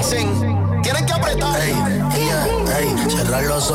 dicen, tienen que apretar. Ey, yeah, ey, cerrar los ojos.